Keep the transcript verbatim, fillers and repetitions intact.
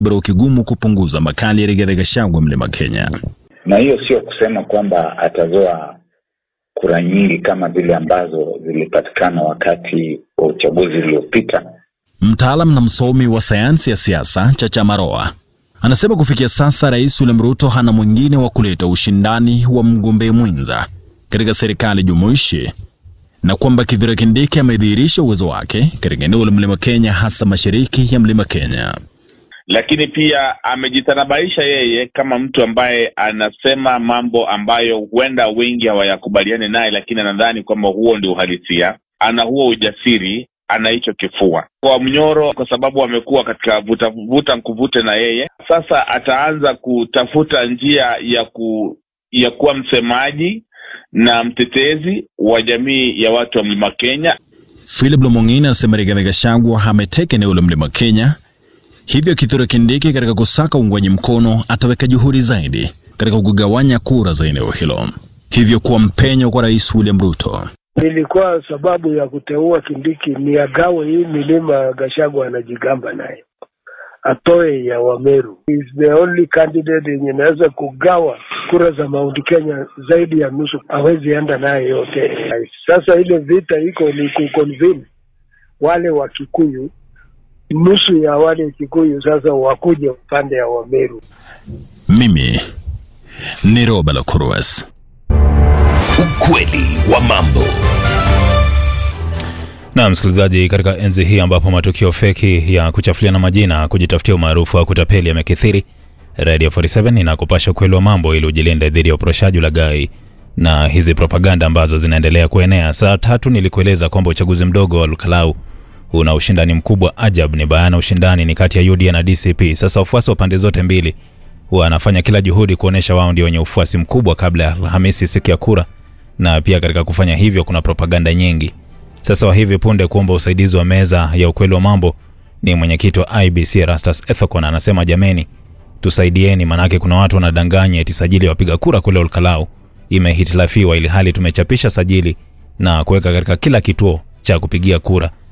bado kigumu kupunguza makali ya Rigathi Gachagua Mlima Kenya. Na hiyo sio kusema kwamba atazoa kura nyingi kama zile ambazo zilipatikana wakati wa uchaguzi uliopita. Mtaalamu na msomi wa sayansi ya siasa Chacha Maroa anasema kufikia sasa Rais William Ruto hana mwingine wa kuleta ushindani wa mgombea mwenza katika serikali jumuishi, na kwamba Kithure Kindiki amedhihirisha uwezo wake katika eneo la Mlima Kenya, hasa mashariki ya Mlima Kenya. Lakini pia amejitanabaisha yeye kama mtu ambaye anasema mambo ambayo huenda wengi hawayakubaliane naye, lakini anadhani kwamba huo ndio uhalisia. Ana huo ujasiri, ana hicho kifua. Kwa Mnyoro, kwa sababu amekuwa katika vuta vuta nkuvute na yeye, sasa ataanza kutafuta njia ya ku ya kuwa msemaji na mtetezi wa jamii ya watu wa Mlima Kenya. Philip Lomong'ina anasema Rigathi Gachagua ameteka eneo la Mlima Kenya, hivyo Kithure Kindiki katika kusaka uungwaji mkono ataweka juhudi zaidi katika kugawanya kura za eneo hilo, hivyo kuwa mpenyo kwa Rais William Ruto. Ilikuwa sababu ya kuteua Kindiki ni agawe hii milima Gachagua anajigamba naye, atoe ya Wameru. He is the only candidate yenye naweza kugawa kura za Mount Kenya zaidi ya nusu, hawezi enda naye yote. Sasa ile vita iko ni kuconvince wale wa Kikuyu, nusu ya wale Kikuyu sasa wakuje upande ya Wameru. Mimi ni Robert Lokuruas. Ukweli wa mambo. Na msikilizaji, katika enzi hii ambapo matukio feki ya kuchafuliana majina, kujitafutia umaarufu au kutapeli yamekithiri, Radio arobaini na saba inakupasha ukweli wa mambo ili ujilinde dhidi ya uporoshaji, ulaghai na hizi propaganda ambazo zinaendelea kuenea. Saa tatu nilikueleza kwamba uchaguzi mdogo wa Lukalau una ushindani mkubwa ajabu. Ni bayana ushindani ni kati ya U D A na D C P. Sasa wafuasi wa pande zote mbili wanafanya kila juhudi kuonesha wao ndio wenye ufuasi mkubwa kabla ya Alhamisi, siku ya kura, na pia katika kufanya hivyo kuna propaganda nyingi. Sasa wa hivi punde kuomba usaidizi wa meza ya ukweli wa mambo ni mwenyekiti wa I B C Erastus Ethekon. Anasema jameni, tusaidieni, manake kuna watu wanadanganya eti sajili ya wapiga kura kule Olkalau imehitilafiwa, ili hali tumechapisha sajili na kuweka katika kila kituo cha kupigia kura.